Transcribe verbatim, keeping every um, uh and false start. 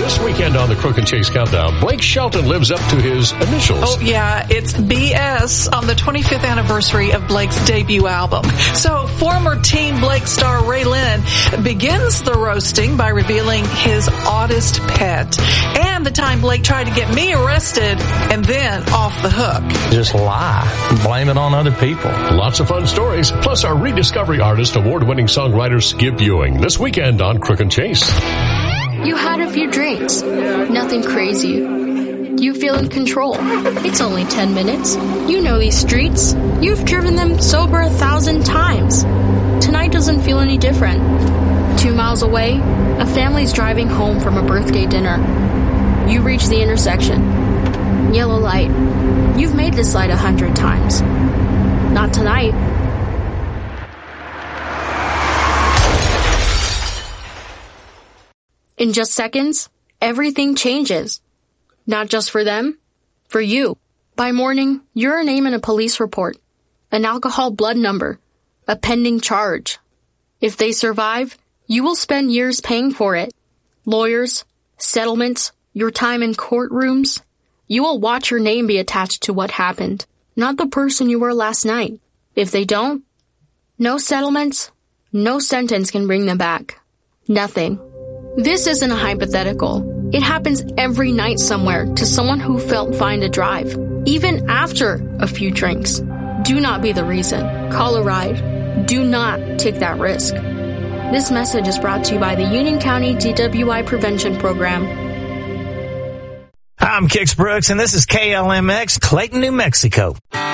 This weekend on the Crook and Chase Countdown, Blake Shelton lives up to his initials. Oh, yeah, it's B S on the twenty-fifth anniversary of Blake's debut album. So former Teen Blake star Ray Lynn begins the roasting by revealing his oddest pet and the time Blake tried to get me arrested and then off the hook. Just lie. Blame it on other people. Lots of fun stories, plus our rediscovery artist, award-winning songwriter Skip Ewing, this weekend on Crook and Chase. You had a few drinks. Nothing crazy. You feel in control. It's only ten minutes. You know these streets. You've driven them sober a thousand times. Tonight doesn't feel any different. Two miles away, a family's driving home from a birthday dinner. You reach the intersection. Yellow light. You've made this light a hundred times. Not tonight. In just seconds, everything changes. Not just for them, for you. By morning, your name in a police report, an alcohol blood number, a pending charge. If they survive, you will spend years paying for it. Lawyers, settlements, your time in courtrooms. You will watch your name be attached to what happened, not the person you were last night. If they don't, no settlements, no sentence can bring them back. Nothing. This isn't a hypothetical. It happens every night somewhere to someone who felt fine to drive, even after a few drinks. Do not be the reason. Call a ride. Do not take that risk. This message is brought to you by the Union County D W I Prevention Program. I'm Kix Brooks, and this is K L M X, Clayton, New Mexico.